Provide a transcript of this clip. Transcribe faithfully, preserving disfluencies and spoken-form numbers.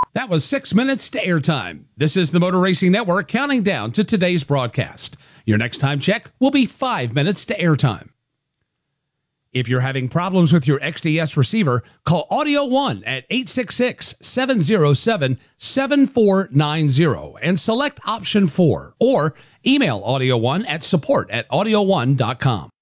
That was six minutes to airtime. This is the Motor Racing Network counting down to today's broadcast. Your next time check will be five minutes to airtime. If you're having problems with your X D S receiver, call Audio One at eight six six, seven zero seven, seven four nine zero and select option four, or email Audio One at support at audio one dot com.